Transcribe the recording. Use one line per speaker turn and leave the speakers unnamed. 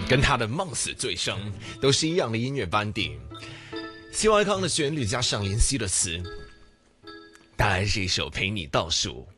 跟他的梦死醉生都是一样的音乐班底。希望康的旋律加上林夕的词，当然是一首陪你倒数。